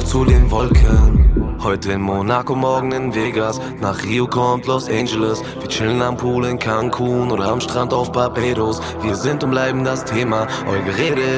zu den Wolken. Heute in Monaco, morgen in Vegas. Nach Rio kommt Los Angeles. Wir chillen am Pool in Cancun oder am Strand auf Barbados. Wir sind und bleiben das Thema. Euer Gerede